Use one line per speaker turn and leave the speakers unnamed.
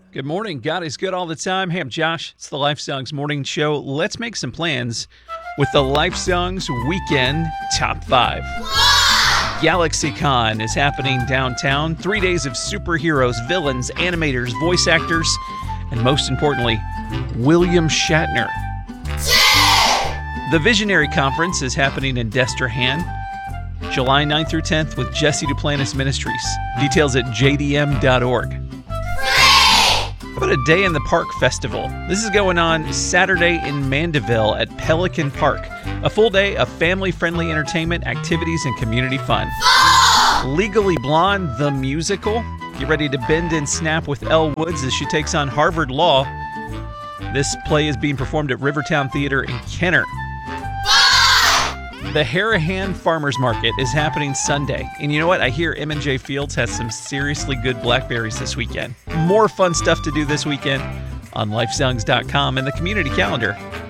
Good morning. God is good all the time. Hey, I'm Josh. It's the Life Songs Morning Show. Let's make some plans with the Life Songs Weekend Top 5. GalaxyCon is happening downtown. 3 days of superheroes, villains, animators, voice actors, and most importantly, William Shatner. The Visionary Conference is happening in Destrehan, July 9th through 10th with Jesse Duplantis Ministries. Details at jdm.org. How about a Day in the Park festival? This is going on Saturday in Mandeville at Pelican Park. A full day of family-friendly entertainment, activities, and community fun. Legally Blonde, the musical. Get ready to bend and snap with Elle Woods as she takes on Harvard Law. This play is being performed at Rivertown Theater in Kenner. The Harahan Farmers Market is happening Sunday. And you know what? I hear M&J Fields has some seriously good blackberries this weekend. More fun stuff to do this weekend on lifesongs.com and the community calendar.